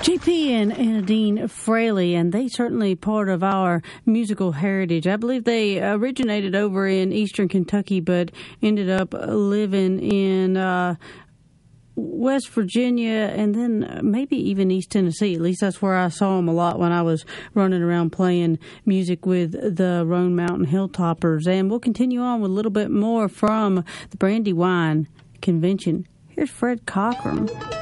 JP and Nadine Fraley, and they certainly part of our musical heritage. I believe they originated over in eastern Kentucky, but ended up living in West Virginia and then maybe even East Tennessee. At least that's where I saw them a lot when I was running around playing music with the Roan Mountain Hilltoppers. And we'll continue on with a little bit more from the Brandywine Convention. Here's Fred Cockram.